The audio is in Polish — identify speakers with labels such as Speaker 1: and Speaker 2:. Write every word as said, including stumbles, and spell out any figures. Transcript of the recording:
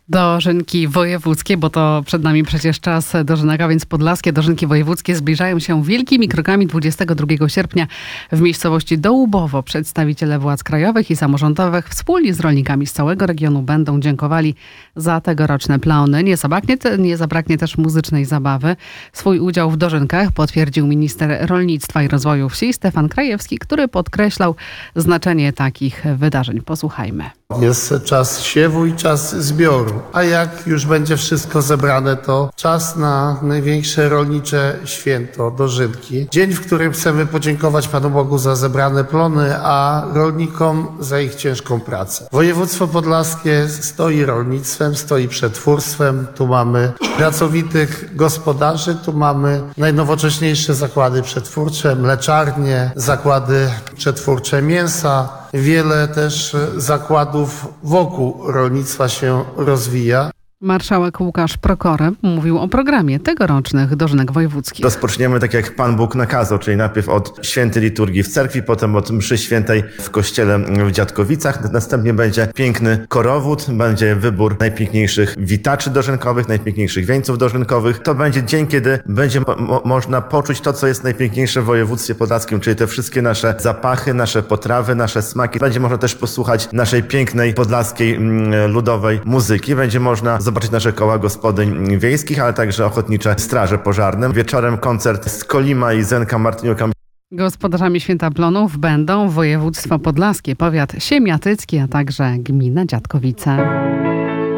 Speaker 1: Dożynki wojewódzkie, bo to przed nami przecież czas dożynek, a więc podlaskie dożynki wojewódzkie zbliżają się wielkimi krokami. dwudziestego drugiego sierpnia w miejscowości Dołubowo przedstawiciele władz krajowych i samorządowych wspólnie z rolnikami z całego regionu będą dziękowali za tegoroczne plony. Nie zabraknie, nie zabraknie też muzycznej zabawy. Swój udział w dożynkach potwierdził minister rolnictwa i rozwoju wsi Stefan Krajewski, który podkreślał znaczenie takich wydarzeń. Posłuchajmy.
Speaker 2: Jest czas siewu i czas zbioru, a jak już będzie wszystko zebrane, to czas na największe rolnicze święto, dożynki. Dzień, w którym chcemy podziękować Panu Bogu za zebrane plony, a rolnikom za ich ciężką pracę. Województwo podlaskie stoi rolnictwem, stoi przetwórstwem. Tu mamy pracowitych gospodarzy, tu mamy najnowocześniejsze zakłady przetwórcze, mleczarnie, zakłady przetwórcze mięsa. Wiele też zakładów wokół rolnictwa się rozwija.
Speaker 1: Marszałek Łukasz Prokory mówił o programie tegorocznych dożynek wojewódzkich.
Speaker 3: Rozpoczniemy tak jak Pan Bóg nakazał, czyli najpierw od świętej liturgii w cerkwi, potem od mszy świętej w kościele w Dziadkowicach. Następnie będzie piękny korowód, będzie wybór najpiękniejszych witaczy dożynkowych, najpiękniejszych wieńców dożynkowych. To będzie dzień, kiedy będzie mo- można poczuć to, co jest najpiękniejsze w województwie podlaskim, czyli te wszystkie nasze zapachy, nasze potrawy, nasze smaki. Będzie można też posłuchać naszej pięknej podlaskiej mm, ludowej muzyki. Będzie można zobaczyć nasze koła gospodyń wiejskich, ale także ochotnicze straże pożarne. Wieczorem koncert z Kolima i Zenka Martyniuka.
Speaker 1: Gospodarzami Święta Plonów będą województwo podlaskie, powiat siemiatycki, a także gmina Dziadkowice.